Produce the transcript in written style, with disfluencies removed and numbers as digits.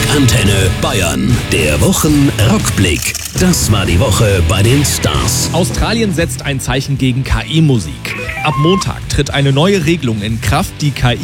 Antenne Bayern. Der Wochenrückblick. Das war die Woche bei den Stars. Australien setzt ein Zeichen gegen KI-Musik. Ab Montag tritt eine neue Regelung in Kraft, die KI